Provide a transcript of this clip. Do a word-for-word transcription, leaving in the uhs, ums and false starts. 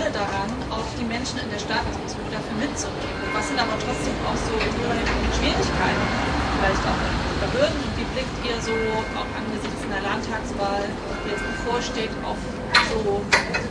Freude daran, auch die Menschen in der Stadt so dafür mitzunehmen. Was sind aber trotzdem auch so Ihre Schwierigkeiten, vielleicht auch Hürden, und wie blickt ihr so auch angesichts einer Landtagswahl, die jetzt bevorsteht, auf so